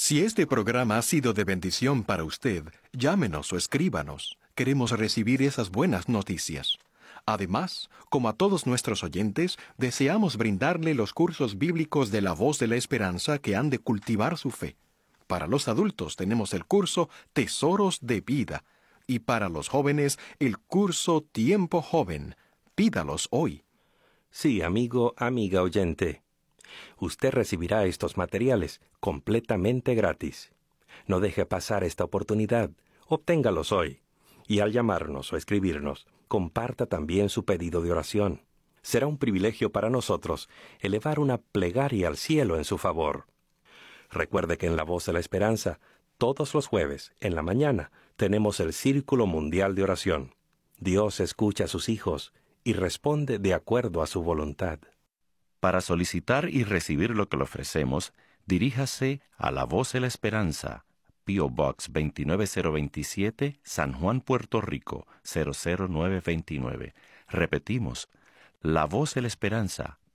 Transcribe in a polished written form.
Si este programa ha sido de bendición para usted, llámenos o escríbanos. Queremos recibir esas buenas noticias. Además, como a todos nuestros oyentes, deseamos brindarle los cursos bíblicos de la Voz de la Esperanza que han de cultivar su fe. Para los adultos tenemos el curso Tesoros de Vida y para los jóvenes el curso Tiempo Joven. Pídalos hoy. Sí, amigo, amiga oyente. Usted recibirá estos materiales completamente gratis. No deje pasar esta oportunidad. Obténgalos hoy. Y al llamarnos o escribirnos, comparta también su pedido de oración. Será un privilegio para nosotros elevar una plegaria al cielo en su favor. Recuerde que en La Voz de la Esperanza, todos los jueves, en la mañana, tenemos el Círculo Mundial de Oración. Dios escucha a sus hijos y responde de acuerdo a su voluntad. Para solicitar y recibir lo que le ofrecemos, diríjase a La Voz de la Esperanza, P.O. Box 29027, San Juan, Puerto Rico, 00929. Repetimos, La Voz de la Esperanza,